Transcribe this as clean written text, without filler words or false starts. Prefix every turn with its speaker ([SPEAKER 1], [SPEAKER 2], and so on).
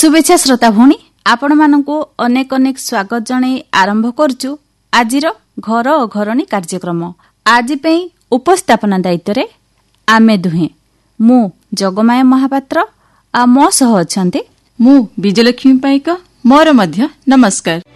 [SPEAKER 1] शुभेच्छा श्रोता भौणी आपण मानकु अनेक अनेक स्वागत जणाई आरंभ करचु आजिर घर ओ घरणी कार्यक्रम। आज पे उपस्थापना दायित्व रे आमे दुहे मु जगमाया महापात्र आ मो सह अछंती
[SPEAKER 2] मु विजयलक्ष्मी पाइक। मोर मध्य नमस्कार।